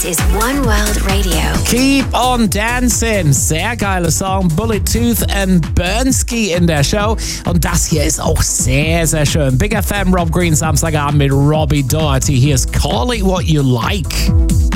This is One World Radio. Keep on Dancing. Sehr geiler Song. Bullet Tooth and Bernski in der Show. Und das hier ist auch sehr, sehr schön. Big FM, Rob Green, Samstagabend mit Robbie Doherty. Hier ist Call It What You Like.